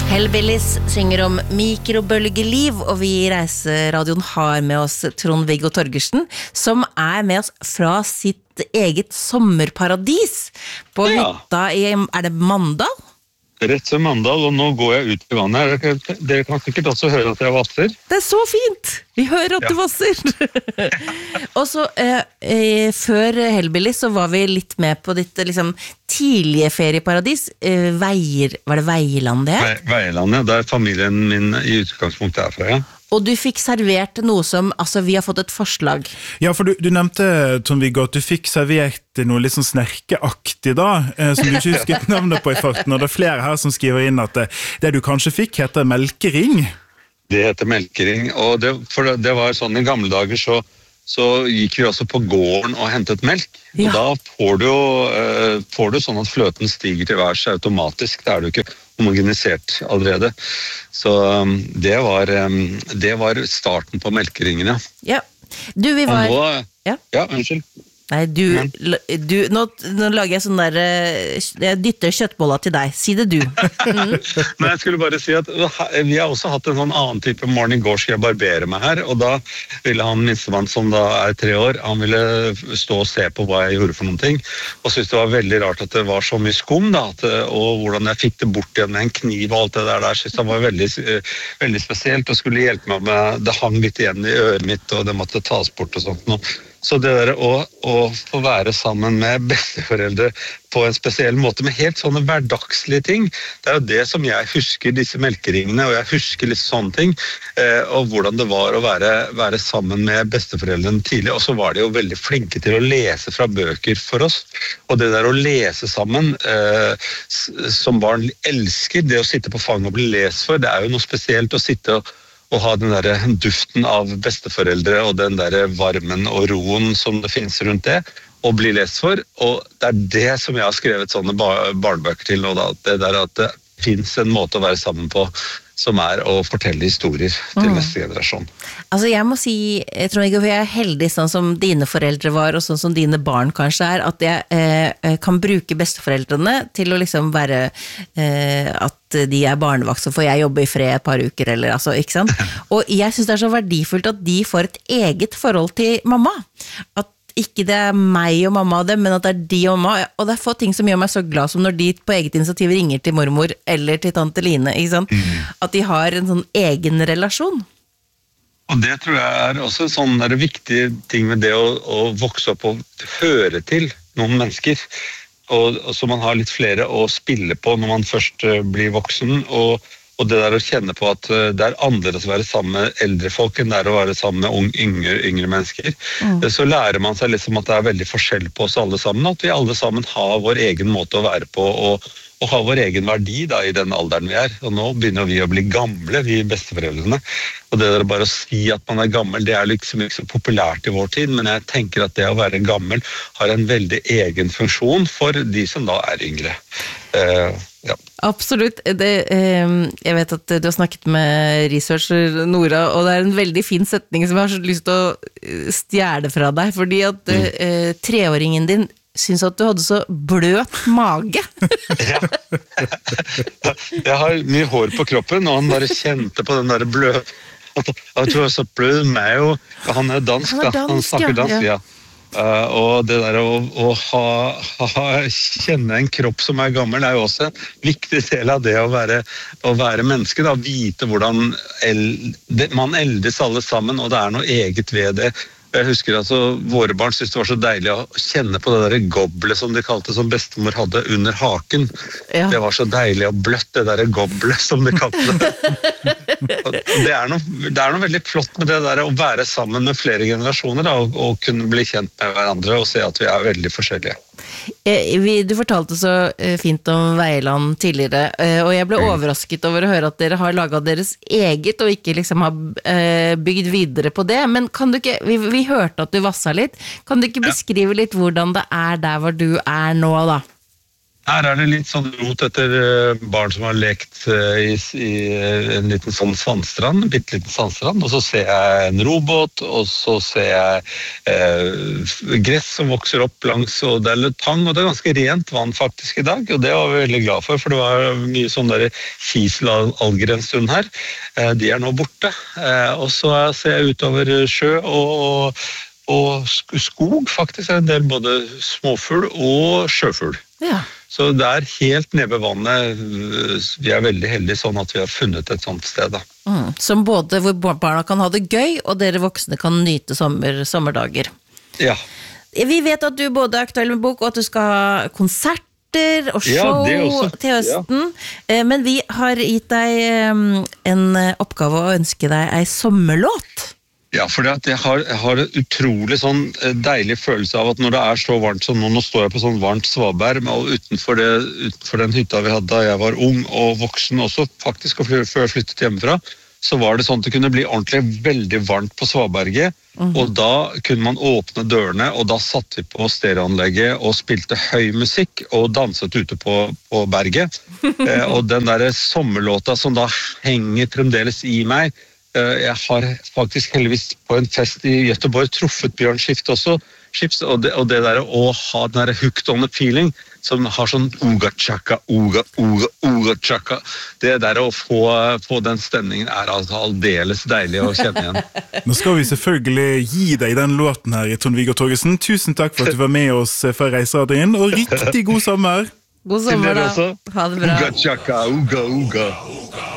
Hellbillies synger om mikrobølgeliv, og vi I Reiseradioen har med oss Trond-Viggo Torgersen, som med oss fra sitt eget sommerparadis på hytta I, det Mandal? Rett ved Mandal, og nå går jeg ut I vannet. Dere kan sikkert også høre at jeg vasser. Det så fint! Vi hører at du vasser. Og så, før Hellbillies så var vi litt med på ditt liksom, tidlige ferieparadis. Var det Veiland det? Veiland, der familien min I utgangspunktet fra, ja. Og du fikk servert noe som, altså vi har fått et forslag. Ja, for du nevnte, Trond-Viggo, at du fikk servert noe litt sånn snerkeaktig da, som du ikke husket navnet på I farten, og det flere her som skriver inn at det du kanskje fikk heter melkering. Det heter melkering, og for det var sånn I gamle dager så gikk vi også på gården og hentet melk, og da får du sånn at fløten stiger til værs automatisk, det du ikke homogenisert allerede. Så det var starten på melkeringene. Ja. Du, vi var... Ja, unnskyld. Nei, nå lager jeg sånn der, jeg dytter kjøttbolla til deg. Si det du. Men jeg skulle bare si at vi har også hatt en sånn annen type morgen I går skal jeg barbere meg her, og da ville han minstemann som da 3 år, han ville stå og se på hva jeg gjorde for noen ting, og syntes det var veldig rart at det var så mye skum da, og hvordan jeg fikk det bort igjen med en kniv og alt det der, syntes han var veldig, veldig spesielt, og skulle hjelpe meg med, det hang litt igjen I øret mitt, og det måtte tas bort og sånt noe. Så det der å få være sammen med besteforeldre på en spesiell måte, med helt sånne hverdagslige ting, det jo det som jeg husker disse melkeringene, og jeg husker litt sånne ting, og hvordan det var å være sammen med besteforeldrene tidlig, og så var de jo veldig flinke til å lese fra bøker for oss, og det der å lese sammen, som barn elsker, det å sitte på fang og bli lest for, det jo noe spesielt å sitte og ha den der duften av besteforeldre og den der varmen og roen som det finnes rundt det, og bli lest for, og det det som jeg har skrevet sånne barnebøker til nå da, det der at det finnes en måte å være sammen på som å fortelle historier til neste generasjon. Altså jeg må si, jeg tror ikke jeg heldig sånn som dine foreldre var, og sånn som dine barn kanskje at jeg kan bruke besteforeldrene til å liksom være at de barnevakt, så får jeg jobbe I fred et par uker, eller altså, ikke sant? Og jeg synes det så verdifullt at de får et eget forhold til mamma. At ikke det meg og mamma av dem, men at det de og mamma, og det få ting som gjør meg så glad som når de på eget initiativ ringer til mormor eller til tante Line, ikke sant? At de har en sånn egen relasjon. Og det tror jeg også en sånn viktig ting med det å vokse opp og høre til noen mennesker, og så man har litt flere å spille på når man først blir voksen, og det der å kjenne på at det annerledes å være sammen med eldre folk enn det å være sammen med yngre mennesker. Så lærer man seg liksom at det veldig forskjell på oss alle sammen, at vi alle sammen har vår egen måte å være på, og har vår egen verdi da, I den alderen vi og nå begynner vi å bli gamle, vi besteforeldrene. Og det der bare å si at man gammel, det liksom ikke så populært I vår tid, men jeg tenker at det å være gammel har en veldig egen funksjon for de som da yngre. Ja. Absolutt. Jeg vet at du har snakket med researcher Nora, og det en veldig fin setning som jeg har så lyst til å stjele fra deg, fordi at 3-åringen din synes at du hadde så bløt mage. Ja. Jeg har mye hår på kroppen, og han bare kjente på den der bløt. Jeg tror jeg så blød meg, og han dansk da. Han snakker dansk, ja. Og det der å kjenne en kropp som gammel jo også en viktig del av det å være menneske, da, vite hvordan man eldes alle sammen, og det noe eget ved det. Jeg husker altså, våre barn synes det var så deilig å kjenne på det der goblet som de kalte, som bestemor hadde under haken. Ja. Det var så deilig og bløtt, det der goblet som de kalte det. Det noe veldig flott med det der å være sammen med flere generasjoner da, og kunne bli kjent med hverandre og se at vi veldig forskjellige. Du fortalte så fint om Veiland tidligere, og jeg ble overrasket over å høre at dere har laget deres eget og ikke liksom har bygd videre på det, men kan du ikke, vi hørte at du vasset litt, kan du ikke beskrive litt hvordan det der hvor du nå da? Her det litt sånn rot etter barn som har lekt i en liten sånn sandstrand, en bitteliten sandstrand, og så ser jeg en robåt, og så ser jeg gress som vokser opp langs, og det litt tang, og det ganske rent vann faktisk i dag, og det var vi veldig glad for det var mye sånn der kiselalger en stund her. De nå borte, og så ser jeg utover sjø og skog faktisk, en del både småfugl og sjøfugl. Ja. Så det helt nede ved vannet, vi veldig heldige sånn at vi har funnet et sånt sted da. Som både hvor barna kan ha det gøy, og dere voksne kan nyte sommerdager. Ja. Vi vet at du både aktuell med bok, og at du skal ha konserter og show til høsten. Ja. Men vi har gitt deg en oppgave å ønske deg en sommerlåt. Ja, for jeg har en utrolig sånn deilig følelse av at når det så varmt som nå står jeg på sånn varmt svaberg, og utenfor den hytta vi hadde da jeg var ung og voksen også, faktisk, og før jeg flyttet hjemmefra, så var det sånn at det kunne bli ordentlig veldig varmt på Svaberget, og da kunne man åpne dørene, og da satt vi på stereoanlegget og spilte høy musikk og danset ute på berget. Og den der sommerlåta som da henger fremdeles i meg, jeg har faktisk heldigvis på en fest i Göteborg truffet Bjørn Skifte også, og det der å ha den der hooked on the feeling, som har sånn uga-chaka, uga-chaka, det der å få den stemningen aldeles deilig å kjenne igjen. Nå skal vi selvfølgelig gi deg den låten her i Trond-Viggo Torgersen. Tusen takk for at du var med oss for Reiseradioen, og riktig god sommer! God sommer da! Ha det bra! Uga-chaka, uga-uga!